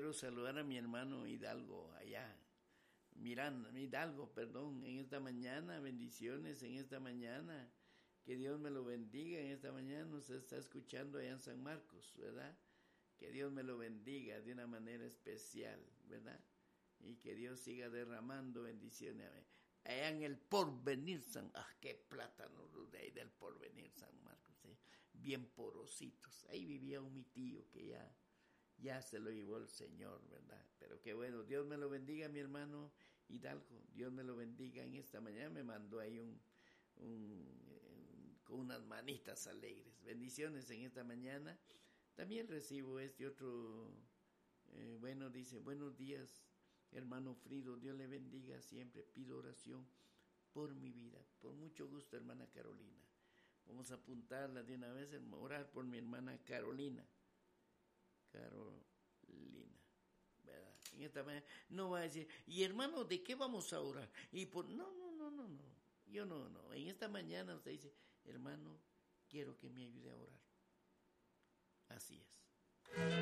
quiero saludar a mi hermano Hidalgo allá. Hidalgo, perdón, en esta mañana, bendiciones en esta mañana. Que Dios me lo bendiga en esta mañana. Nos está escuchando allá en San Marcos, ¿verdad? Que Dios me lo bendiga de una manera especial, ¿verdad? Y que Dios siga derramando bendiciones. Allá en el Porvenir qué plátanos los de ahí del Porvenir San Marcos, ¿sí? Bien porositos. Ahí vivía mi tío que ya se lo llevó el Señor, ¿verdad? Pero qué bueno, Dios me lo bendiga, mi hermano Hidalgo. Dios me lo bendiga en esta mañana. Me mandó ahí con unas manitas alegres. Bendiciones en esta mañana. También recibo este otro, dice, buenos días, hermano Frido, Dios le bendiga siempre, pido oración por mi vida. Por mucho gusto, hermana Carolina. Vamos a apuntarla de una vez, orar por mi hermana Carolina, ¿verdad? En esta mañana no va a decir, y hermano, ¿de qué vamos a orar? Y no. Yo no. En esta mañana usted dice, hermano, quiero que me ayude a orar. Así es.